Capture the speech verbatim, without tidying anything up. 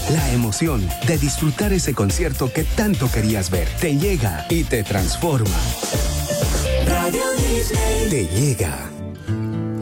La emoción de disfrutar ese concierto que tanto querías ver te llega y te transforma. Radio Disney te llega.